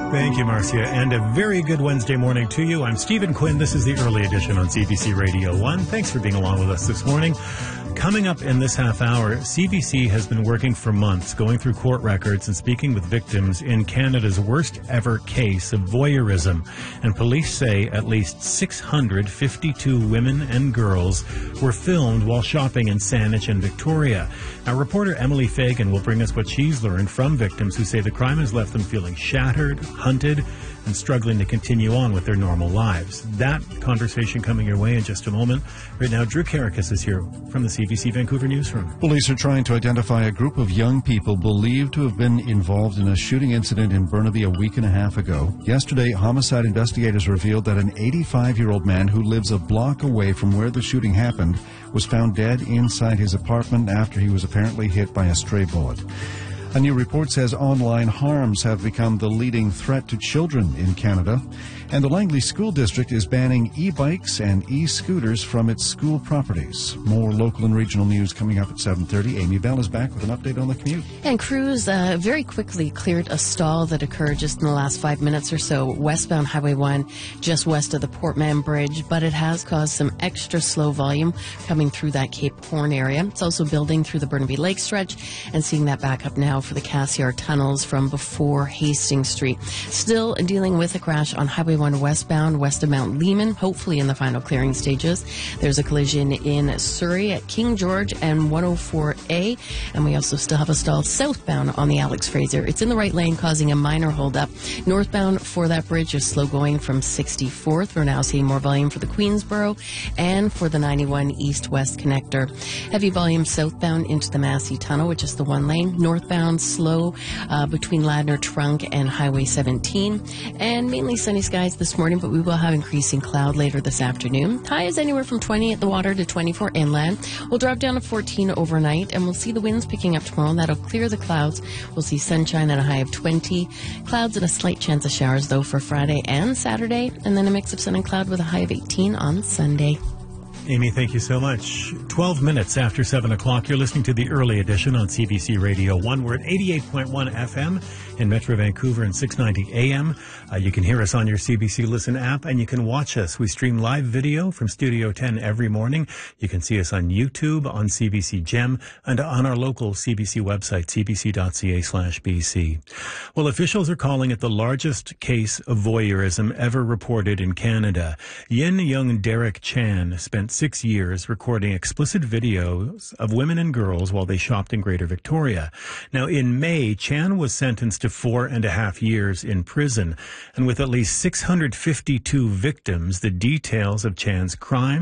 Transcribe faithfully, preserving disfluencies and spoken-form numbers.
Thank you, Marcia, and a very good Wednesday morning to you. I'm Stephen Quinn. This is the early edition on C B C Radio one. Thanks for being along with us this morning. Coming up in this half hour, C B C has been working for months, going through court records and speaking with victims in Canada's worst ever case of voyeurism. And police say at least six hundred fifty-two women and girls were filmed while shopping in Saanich and Victoria. Now, reporter Emily Fagan will bring us what she's learned from victims who say the crime has left them feeling shattered, hunted, and struggling to continue on with their normal lives. That conversation coming your way in just a moment. Right now, Drew Karakis is here from the C B C Vancouver newsroom. Police are trying to identify a group of young people believed to have been involved in a shooting incident in Burnaby a week and a half ago. Yesterday, homicide investigators revealed that an eighty-five-year-old man who lives a block away from where the shooting happened was found dead inside his apartment after he was apparently hit by a stray bullet. A new report says online harms have become the leading threat to children in Canada, and the Langley School District is banning e-bikes and e-scooters from its school properties. More local and regional news coming up at seven thirty. Amy Bell is back with an update on the commute. And crews uh, very quickly cleared a stall that occurred just in the last five minutes or so, westbound Highway one, just west of the Port Mann Bridge, but it has caused some extra slow volume coming through that Cape Horn area. It's also building through the Burnaby Lake stretch and seeing that back up now for the Cassiar tunnels from before Hastings Street. Still dealing with a crash on Highway one westbound, west of Mount Lehman, hopefully in the final clearing stages. There's a collision in Surrey at King George and one oh four A, and we also still have a stall southbound on the Alex Fraser. It's in the right lane, causing a minor holdup. Northbound for that bridge is slow going from sixty-fourth. We're now seeing more volume for the Queensboro and for the ninety-one east-west connector. Heavy volume southbound into the Massey Tunnel, which is the one lane. Northbound slow uh, between Ladner Trunk and Highway seventeen, and mainly sunny skies this morning, but we will have increasing cloud later this afternoon. High is anywhere from twenty at the water to twenty-four inland. We'll drop down to fourteen overnight, and we'll see the winds picking up tomorrow, and that'll clear the clouds. We'll see sunshine at a high of twenty. Clouds and a slight chance of showers, though, for Friday and Saturday, and then a mix of sun and cloud with a high of eighteen on Sunday. Amy, thank you so much. twelve minutes after seven o'clock, you're listening to the early edition on C B C Radio one. We're at eighty-eight point one F M in Metro Vancouver and six ninety A M. Uh, you can hear us on your C B C Listen app, and you can watch us. We stream live video from Studio ten every morning. You can see us on YouTube, on C B C Gem, and on our local C B C website, c b c dot c a slash b c. Well, officials are calling it the largest case of voyeurism ever reported in Canada. Yin Young Derek Chan spent six years recording explicit videos of women and girls while they shopped in Greater Victoria. Now, in May, Chan was sentenced to four and a half years in prison. And with at least six hundred fifty-two victims, the details of Chan's crime